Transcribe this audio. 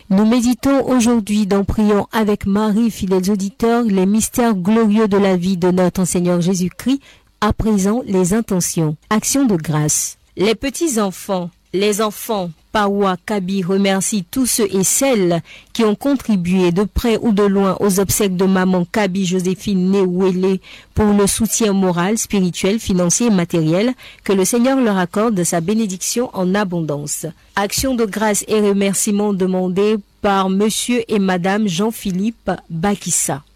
Nous méditons aujourd'hui dans Prions avec Marie, fidèles auditeurs, les mystères glorieux de la vie de notre Seigneur Jésus-Christ. À présent, les intentions. Action de grâce. Les petits-enfants, les enfants, Pawa Kabi remercie tous ceux et celles qui ont contribué de près ou de loin aux obsèques de maman Kabi Joséphine Newele pour le soutien moral, spirituel, financier et matériel que le Seigneur leur accorde de sa bénédiction en abondance. Action de grâce et remerciements demandés par Monsieur et Madame Jean-Philippe Bakissa.